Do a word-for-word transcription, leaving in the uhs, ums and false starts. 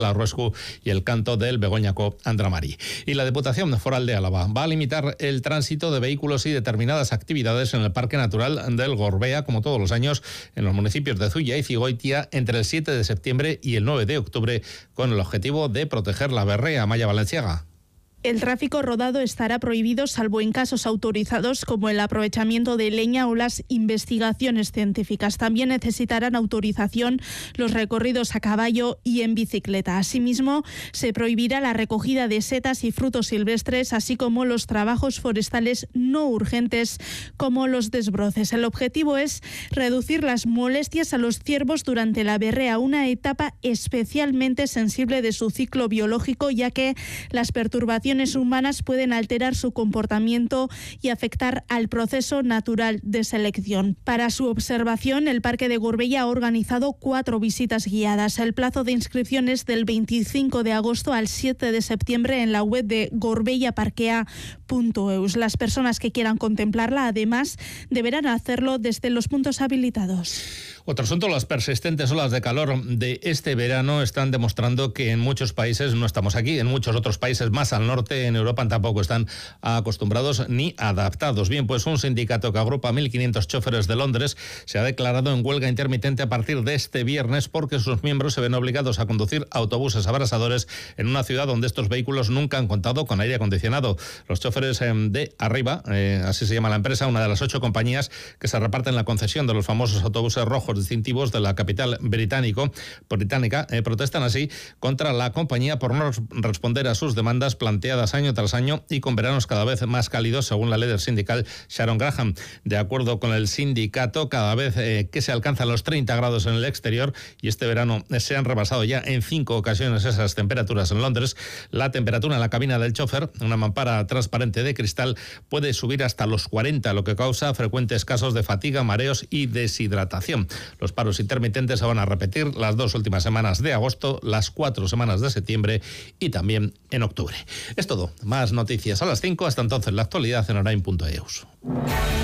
la Ruescu y el canto del Begoñaco Andramari. Y la Diputación Foral de Álava va a limitar el tránsito de vehículos y determinadas actividades en el Parque Natural del Gorbea, como todos los años, en los municipios de Zuia y Cigoitia, entre el siete de septiembre y el nueve de octubre, con el objetivo de proteger la berrea. Maya Valenciaga. El tráfico rodado estará prohibido salvo en casos autorizados como el aprovechamiento de leña o las investigaciones científicas. También necesitarán autorización los recorridos a caballo y en bicicleta. Asimismo, se prohibirá la recogida de setas y frutos silvestres, así como los trabajos forestales no urgentes como los desbroces. El objetivo es reducir las molestias a los ciervos durante la berrea, una etapa especialmente sensible de su ciclo biológico, ya que las perturbaciones humanas pueden alterar su comportamiento y afectar al proceso natural de selección. Para su observación, el Parque de Gorbella ha organizado cuatro visitas guiadas. El plazo de inscripción es del veinticinco de agosto al siete de septiembre en la web de gorbellaparquea punto eus. Las personas que quieran contemplarla, además, deberán hacerlo desde los puntos habilitados. Otro asunto, las persistentes olas de calor de este verano están demostrando que en muchos países, no estamos aquí, en muchos otros países más al norte, en Europa, tampoco están acostumbrados ni adaptados. Bien, pues un sindicato que agrupa mil quinientos choferes de Londres se ha declarado en huelga intermitente a partir de este viernes porque sus miembros se ven obligados a conducir autobuses abrasadores en una ciudad donde estos vehículos nunca han contado con aire acondicionado. Los choferes eh, de Arriba, eh, así se llama la empresa, una de las ocho compañías que se reparten la concesión de los famosos autobuses rojos distintivos de la capital británico, británica, eh, protestan así contra la compañía por no responder a sus demandas planteadas año tras año y con veranos cada vez más cálidos, según la líder sindical Sharon Graham. De acuerdo con el sindicato, cada vez eh, que se alcanzan los treinta grados en el exterior, y este verano eh, se han rebasado ya en cinco ocasiones esas temperaturas en Londres, la temperatura en la cabina del chofer, una mampara transparente de cristal, puede subir hasta los cuarenta, lo que causa frecuentes casos de fatiga, mareos y deshidratación. Los paros intermitentes se van a repetir las dos últimas semanas de agosto, las cuatro semanas de septiembre y también en octubre. Es todo. Más noticias a las cinco. Hasta entonces, la actualidad en orain punto eus.